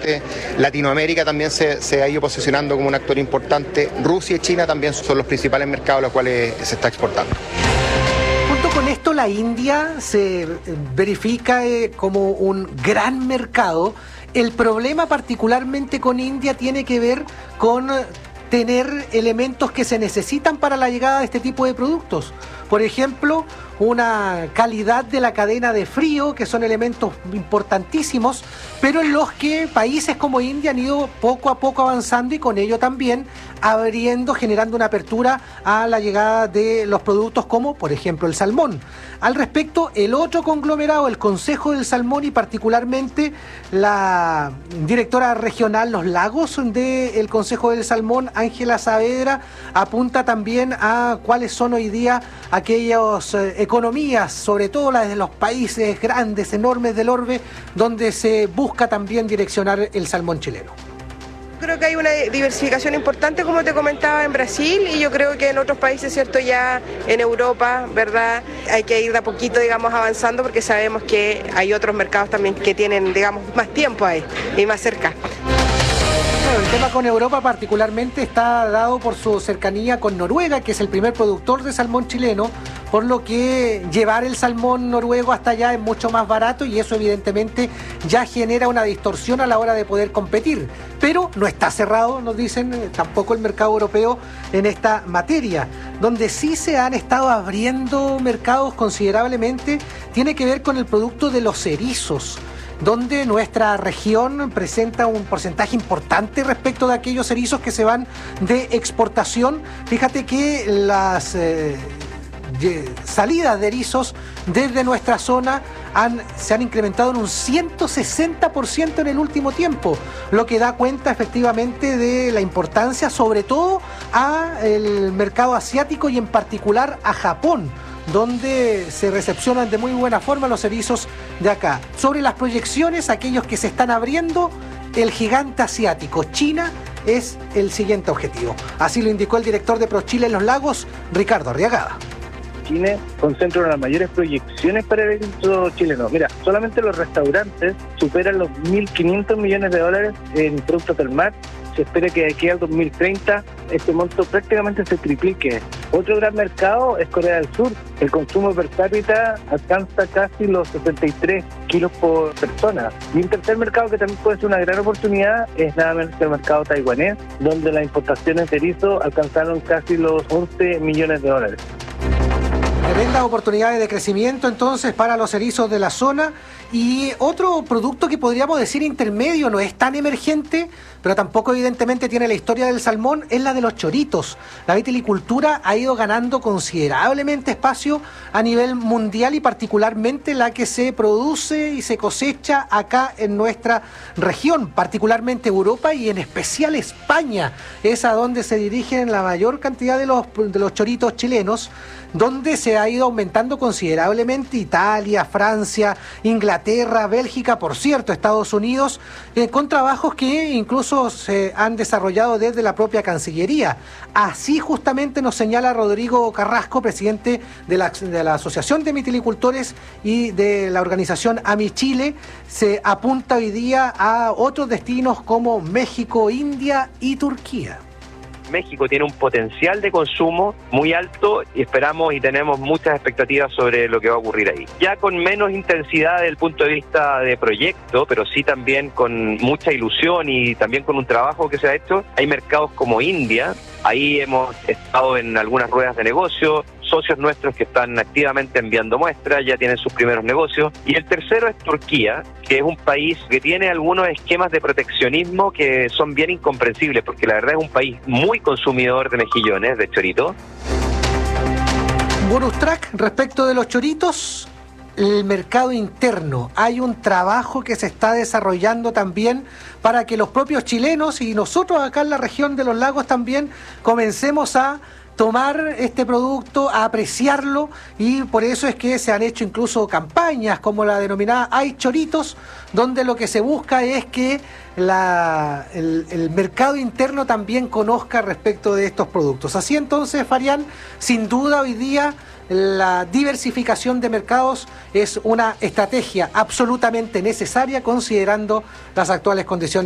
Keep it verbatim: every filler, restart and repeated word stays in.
importante. Latinoamérica también se, se ha ido posicionando como un actor importante. Rusia y China también son los principales mercados a los cuales se está exportando. Junto con esto, la India se verifica eh, como un gran mercado. El problema particularmente con India tiene que ver con tener elementos que se necesitan para la llegada de este tipo de productos. Por ejemplo, una calidad de la cadena de frío, que son elementos importantísimos, pero en los que países como India han ido poco a poco avanzando y con ello también abriendo, generando una apertura a la llegada de los productos como, por ejemplo, el salmón. Al respecto, el otro conglomerado, el Consejo del Salmón y particularmente la directora regional Los Lagos del Consejo del Salmón, Ángela Saavedra, apunta también a cuáles son hoy día aquellas eh, economías, sobre todo las de los países grandes, enormes del orbe, donde se busca también direccionar el salmón chileno. Creo que hay una diversificación importante, como te comentaba, en Brasil, y yo creo que en otros países, cierto, ya en Europa, ¿verdad? Hay que ir de a poquito, digamos, avanzando, porque sabemos que hay otros mercados también que tienen, digamos, más tiempo ahí y más cerca. El tema con Europa particularmente está dado por su cercanía con Noruega, que es el primer productor de salmón chileno, por lo que llevar el salmón noruego hasta allá es mucho más barato y eso evidentemente ya genera una distorsión a la hora de poder competir. Pero no está cerrado, nos dicen, tampoco el mercado europeo en esta materia. Donde sí se han estado abriendo mercados considerablemente tiene que ver con el producto de los erizos, donde nuestra región presenta un porcentaje importante respecto de aquellos erizos que se van de exportación. Fíjate que las eh, salidas de erizos desde nuestra zona han, se han incrementado en un ciento sesenta por ciento en el último tiempo, lo que da cuenta efectivamente de la importancia, sobre todo al mercado asiático y en particular a Japón, donde se recepcionan de muy buena forma los erizos de acá. Sobre las proyecciones, aquellos que se están abriendo, el gigante asiático, China, es el siguiente objetivo. Así lo indicó el director de ProChile en Los Lagos, Ricardo Arriagada. China concentra una de las mayores proyecciones para el erizo chileno. Mira, solamente los restaurantes superan los mil quinientos millones de dólares en productos del mar. Se espera que de aquí al dos mil treinta este monto prácticamente se triplique. Otro gran mercado es Corea del Sur. El consumo per cápita alcanza casi los setenta y tres kilos por persona. Y un tercer mercado que también puede ser una gran oportunidad es nada menos que el mercado taiwanés, donde las importaciones de erizo alcanzaron casi los once millones de dólares. Tremendas oportunidades de crecimiento entonces para los erizos de la zona. Y otro producto que podríamos decir intermedio, no es tan emergente, pero tampoco evidentemente tiene la historia del salmón, es la de los choritos. La vitilicultura ha ido ganando considerablemente espacio a nivel mundial y particularmente la que se produce y se cosecha acá en nuestra región, particularmente Europa y en especial España, es a donde se dirigen la mayor cantidad de los, de los choritos chilenos, donde se ha ido aumentando considerablemente Italia, Francia, Inglaterra, Bélgica, por cierto, Estados Unidos, eh, con trabajos que incluso se han desarrollado desde la propia Cancillería. Así justamente nos señala Rodrigo Carrasco, presidente de la, de la Asociación de Vitilicultores y de la organización AmiChile. Se apunta hoy día a otros destinos como México, India y Turquía. México tiene un potencial de consumo muy alto y esperamos y tenemos muchas expectativas sobre lo que va a ocurrir ahí. Ya con menos intensidad desde el punto de vista de proyecto, pero sí también con mucha ilusión y también con un trabajo que se ha hecho. Hay mercados como India, ahí hemos estado en algunas ruedas de negocio, socios nuestros que están activamente enviando muestras, ya tienen sus primeros negocios. Y el tercero es Turquía, que es un país que tiene algunos esquemas de proteccionismo que son bien incomprensibles, porque la verdad es un país muy consumidor de mejillones, de chorito. Bonus track respecto de los choritos, el mercado interno. Hay un trabajo que se está desarrollando también para que los propios chilenos y nosotros acá en la región de los lagos también comencemos a tomar este producto, a apreciarlo, y por eso es que se han hecho incluso campañas como la denominada Hay Choritos, donde lo que se busca es que la, el, el mercado interno también conozca respecto de estos productos. Así entonces, Farián, sin duda hoy día la diversificación de mercados es una estrategia absolutamente necesaria considerando las actuales condiciones